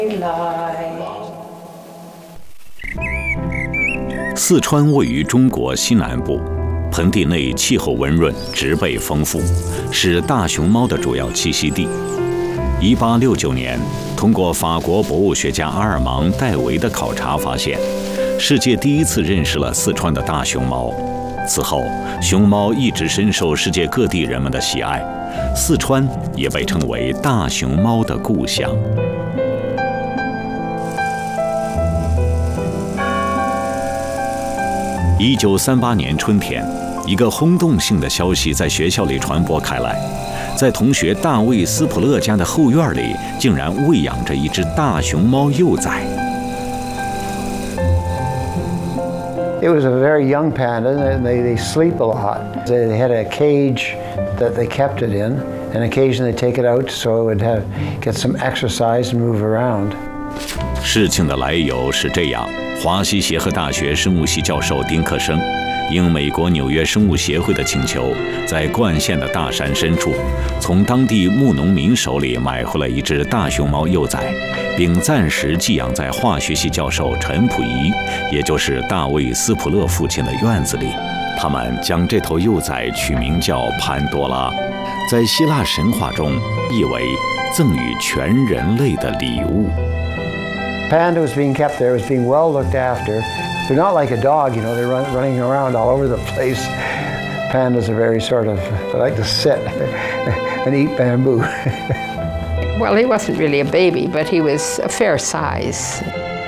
四川位于中国西南部，盆地内气候温润，植被丰富，是大熊猫的主要栖息地。1869年，通过法国博物学家阿尔芒·戴维的考察发现，世界第一次认识了四川的大熊猫。此后，熊猫一直深受世界各地人们的喜爱，四川也被称为大熊猫的故乡。1938年春天，一个轰动性的消息在学校里传播开来，在同学大卫·斯普勒家的后院里，竟然喂养着一只大熊猫幼崽。 It was a very young panda, and they sleep a lot. They had a cage that they kept it in, and occasionally take it out so it would get some exercise and move around. 事情的来由是这样：华西协和大学生物系教授丁克生，应美国纽约生物协会的请求，在冠县的大山深处，从当地牧农民手里买回了一只大熊猫幼崽，并暂时寄养在化学系教授陈溥仪，也就是大卫·斯普勒父亲的院子里。他们将这头幼崽取名叫潘多拉，在希腊神话中意为赠予全人类的礼物。 Panda was being kept there, was being well looked after. They're not like a dog, you know, they're running around all over the place. Pandas are very they like to sit and eat bamboo. Well, he wasn't really a baby, but he was a fair size.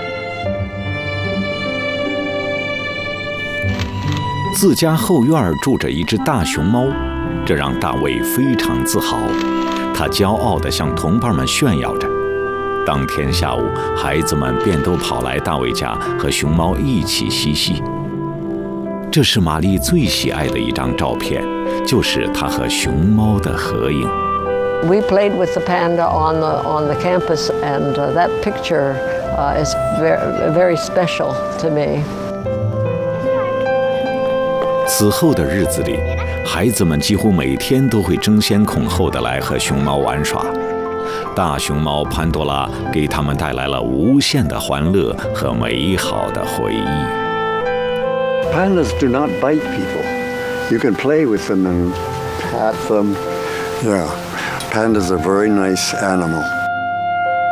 自家后院住着一只大熊猫，这让大卫非常自豪。他骄傲地向同伴们炫耀着。当天下午，孩子们便都跑来大卫家和熊猫一起嬉戏。这是玛丽最喜爱的一张照片，就是她和熊猫的合影。 We played with the panda on the campus, and that picture is very special to me. 此后的日子里，孩子们几乎每天都会争先恐后地来和熊猫玩耍。大熊猫潘多拉给他们带来了无限的欢乐和美好的回忆。 Pandas do not bite people. You can play with them and pat them. Yeah, pandas are a very nice animal.